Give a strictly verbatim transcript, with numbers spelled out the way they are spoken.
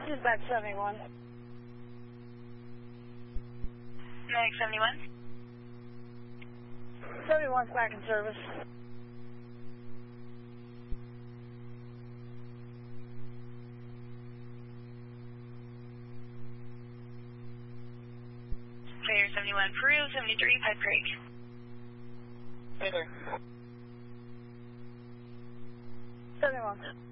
Dispatch seventy-one. Medic seventy-one. seventy-one's back in service. Player seventy-one, Peru seventy-three, Pipe Creek. Hey there. seventy-one.